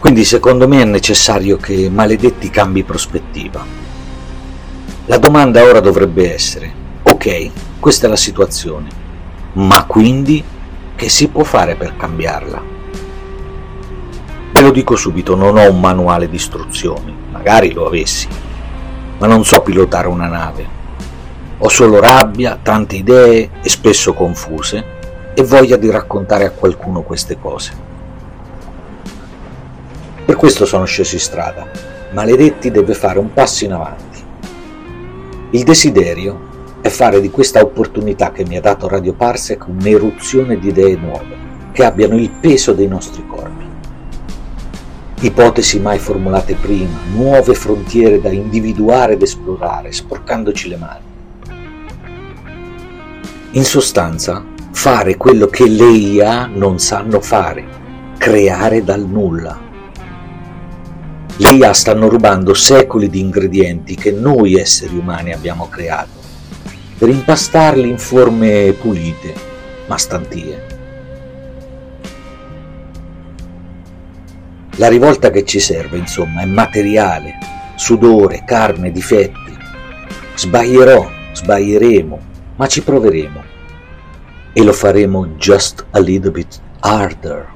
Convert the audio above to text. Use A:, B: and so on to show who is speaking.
A: Quindi secondo me è necessario che Maledetti cambi prospettiva. La domanda ora dovrebbe essere: ok, questa è la situazione, ma quindi che si può fare per cambiarla? Ve lo dico subito, non ho un manuale di istruzioni, magari lo avessi, ma non so pilotare una nave. Ho solo rabbia, tante idee e spesso confuse e voglia di raccontare a qualcuno queste cose. Per questo sono sceso in strada. Maledetti deve fare un passo in avanti. Il desiderio è fare di questa opportunità che mi ha dato Radio Parsec un'eruzione di idee nuove, che abbiano il peso dei nostri corpi. Ipotesi mai formulate prima, nuove frontiere da individuare ed esplorare, sporcandoci le mani. In sostanza, fare quello che le IA non sanno fare, creare dal nulla. Le IA stanno rubando secoli di ingredienti che noi esseri umani abbiamo creato per impastarli in forme pulite, ma stantie. La rivolta che ci serve, insomma, è materiale, sudore, carne, difetti. Sbaglieremo, ma ci proveremo. E lo faremo just a little bit harder.